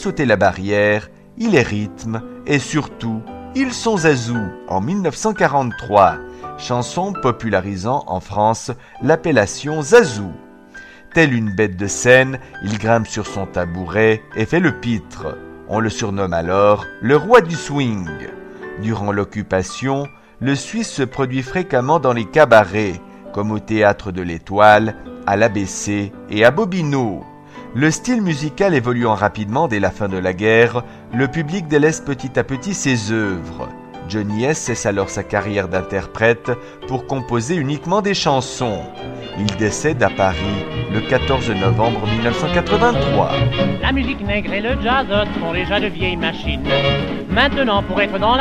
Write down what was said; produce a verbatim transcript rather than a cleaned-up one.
sauter la barrière, il les rythme et surtout, ils sont Zazou en mille neuf cent quarante-trois, chanson popularisant en France l'appellation Zazou. Tel une bête de scène, il grimpe sur son tabouret et fait le pitre. On le surnomme alors le roi du swing. Durant l'occupation, le Suisse se produit fréquemment dans les cabarets, comme au Théâtre de l'Étoile, à l'A B C et à Bobino. Le style musical évoluant rapidement dès la fin de la guerre, le public délaisse petit à petit ses œuvres. Johnny S cesse alors sa carrière d'interprète pour composer uniquement des chansons. Il décède à Paris le quatorze novembre mille neuf cent quatre-vingt-trois. La musique nègre et le jazz sont déjà de vieilles machines. Maintenant, pour être dans la